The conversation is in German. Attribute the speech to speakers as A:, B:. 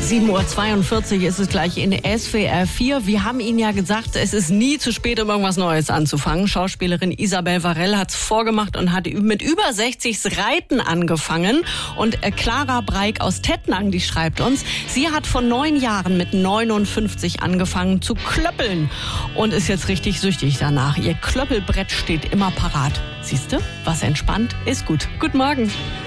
A: 7:42 Uhr ist es gleich in SWR 4. Wir haben Ihnen ja gesagt, es ist nie zu spät, um irgendwas Neues anzufangen. Schauspielerin Isabelle Varell hat's vorgemacht und hat mit über 60 Reiten angefangen. Und Clara Breik aus Tettnang, die schreibt uns, sie hat vor 9 Jahren mit 59 angefangen zu klöppeln und ist jetzt richtig süchtig danach. Ihr Klöppelbrett steht immer parat. Siehste, was entspannt, ist gut. Guten Morgen.